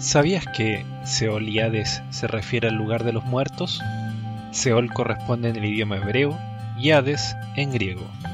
¿Sabías que Seol y Hades se refiere al lugar de los muertos? Seol corresponde en el idioma hebreo y Hades en griego.